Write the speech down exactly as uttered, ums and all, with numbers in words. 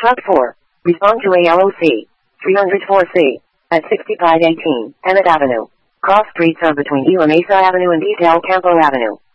Truck four. Respond to A L O C. three oh four C. At sixty-five eighteen, Emmett Avenue. Cross streets are between Isla Mesa Avenue and East El Campo Avenue.